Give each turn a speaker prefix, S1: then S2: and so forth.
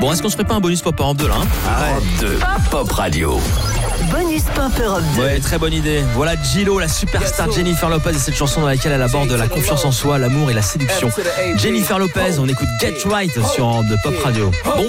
S1: Bon, est-ce qu'on se ferait pas un bonus pop Europe 2 là
S2: Arrête de Pop Radio.
S3: Bonus Pop Europe 2.
S1: Ouais, très bonne idée. Voilà Gillo, la superstar Jennifer Lopez et cette chanson dans laquelle elle aborde la confiance en soi, l'amour et la séduction. Jennifer Lopez, on écoute Get Right sur Europe 2 Pop Radio. Bon.